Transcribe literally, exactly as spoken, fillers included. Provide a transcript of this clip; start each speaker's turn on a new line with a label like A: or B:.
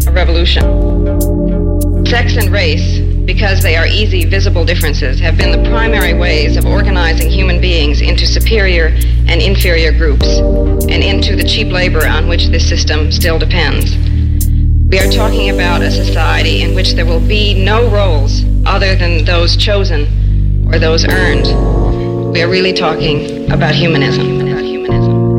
A: a revolution. Sex and race, because they are easy, visible differences, have been the primary ways of organizing human beings into superior and inferior groups, and into the cheap labor on which this system still depends. We are talking about a society in which there will be no roles other than those chosen or those earned. We are really talking about humanism. About humanism.